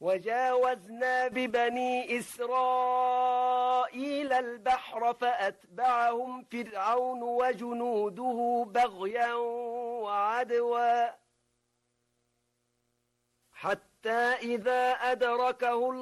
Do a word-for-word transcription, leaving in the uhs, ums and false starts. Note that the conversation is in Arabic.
وجاوزنا ببني إسرائيل البحر فأتبعهم فرعون وجنوده بغيا وعدوا حتى إذا أدركه